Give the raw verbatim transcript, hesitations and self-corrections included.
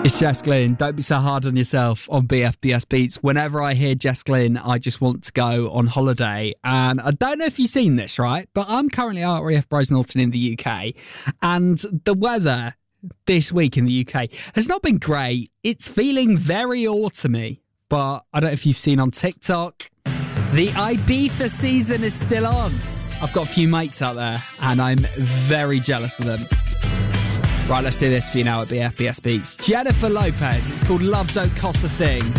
It's Jess Glynn. Don't be so hard on yourself on B F B S Beats. Whenever I hear Jess Glynn, I just want to go on holiday. And I don't know if you've seen this, right? But I'm currently at R A F Bryce-Norton in the U K. And the weather this week in the U K has not been great. It's feeling very autumny. But I don't know if you've seen on TikTok, the Ibiza season is still on. I've got a few mates out there and I'm very jealous of them. Right, let's do this for you now at B F B S Beats. Jennifer Lopez. It's called Love Don't Cost a Thing.